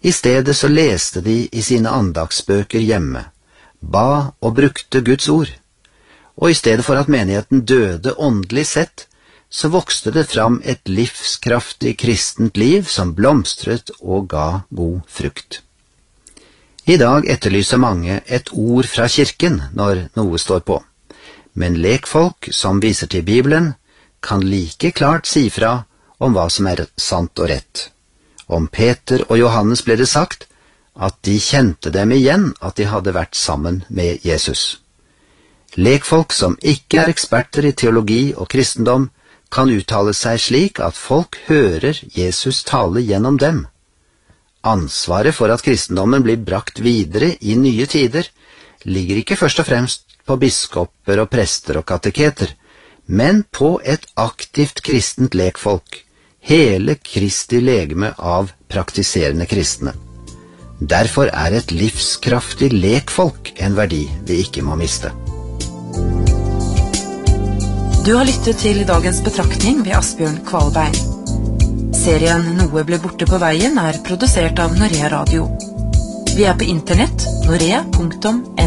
I stedet så leste de i sine andagsbøker hjemme, ba og brukte Guds ord. Og i stedet for at menigheten døde åndelig sett, så vokste det fram et livskraftig kristent liv som blomstret og ga god frukt. I dag etterlyser mange et ord fra kirken når noe står på, men lekfolk som viser til Bibelen kan like klart si fra om hva som sant og rett. Om Peter og Johannes ble det sagt at de kjente dem igjen at de hadde vært sammen med Jesus. Lekfolk som ikke er eksperter i teologi og kristendom kan uttale seg slik at folk hører Jesus tale gjennom dem. Ansvaret for at kristendommen blir brakt videre i nye tider ligger ikke først og fremst på biskoper og prester og kateketer, men på et aktivt kristent lekfolk, hele Kristi legeme av praktiserende kristne. Derfor er et livskraftig lekfolk en verdi vi ikke må miste. Du har lyttet til dagens betraktning ved Asbjørn Kvalbein. Serien Noe ble borte på veien er produsert av Norea Radio. Vi er på internett, norea.no.